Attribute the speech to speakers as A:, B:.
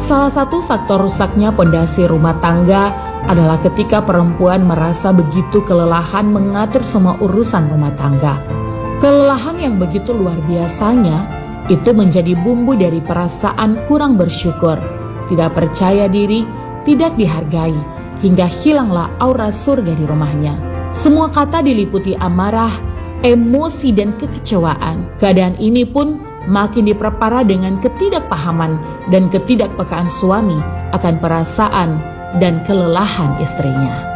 A: Salah satu faktor rusaknya pondasi rumah tangga adalah ketika perempuan merasa begitu kelelahan mengatur semua urusan rumah tangga. Kelelahan yang begitu luar biasanya itu menjadi bumbu dari perasaan kurang bersyukur, tidak percaya diri, tidak dihargai, hingga hilanglah aura surga di rumahnya. Semua kata diliputi amarah, emosi, dan kekecewaan. Keadaan ini pun makin diperparah dengan ketidakpahaman dan ketidakpekaan suami akan perasaan dan kelelahan istrinya.